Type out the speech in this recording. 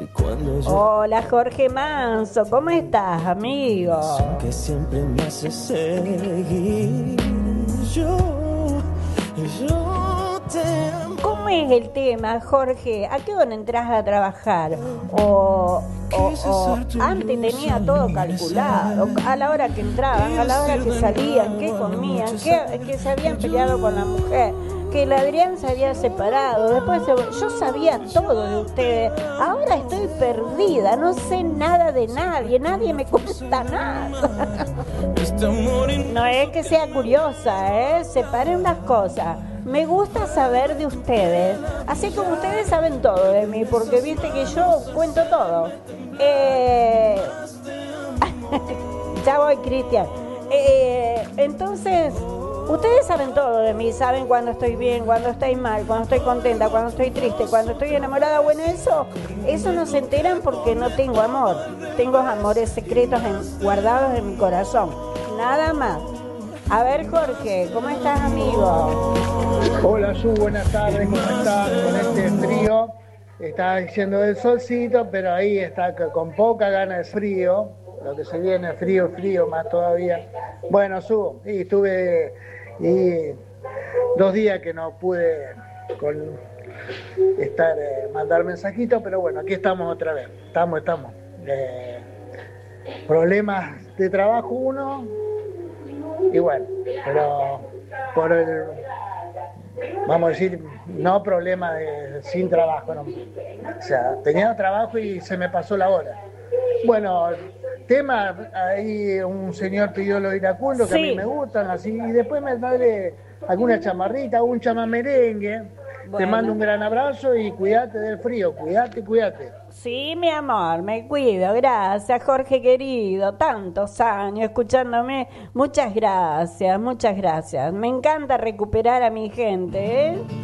Hola Jorge Manso, ¿cómo estás, amigo? Que siempre me hace seguir. Yo te amo. ¿Cómo es el tema, Jorge? ¿A qué hora entras a trabajar? O antes tenía todo calculado, a la hora que entraban, a la hora que salían, qué comían, que se habían peleado con la mujer, que el Adrián se había separado, yo sabía todo de ustedes, ahora estoy perdida, no sé nada de nadie me cuenta nada. No es que sea curiosa, separé unas cosas. Me gusta saber de ustedes, así como ustedes saben todo de mí, porque viste que yo cuento todo. Ya voy, Cristian. Entonces, ustedes saben todo de mí, saben cuando estoy bien, cuando estoy mal, cuando estoy contenta, cuando estoy triste, cuando estoy enamorada. Bueno, eso no se enteran porque no tengo amor. Tengo amores secretos guardados en mi corazón. Nada más. A ver, Jorge, ¿cómo estás, amigo? Hola, Su, buenas tardes, ¿cómo estás? Con este frío, estaba diciendo del solcito, pero ahí está con poca gana de frío, lo que se viene frío más todavía. Bueno, Su, y estuve 2 días que no pude mandar mensajitos, pero bueno, aquí estamos otra vez, estamos. Problemas de trabajo uno, y bueno, pero vamos a decir, no problema sin trabajo, no. O sea, tenía trabajo y se me pasó la hora. Bueno, tema, ahí un señor pidió los iracundos, que a mí me gustan, así, y después me trae alguna chamarrita, un chamamerengue. Bueno. Te mando un gran abrazo y cuídate del frío, cuídate. Sí, mi amor, me cuido, gracias, Jorge querido, tantos años escuchándome, muchas gracias, me encanta recuperar a mi gente,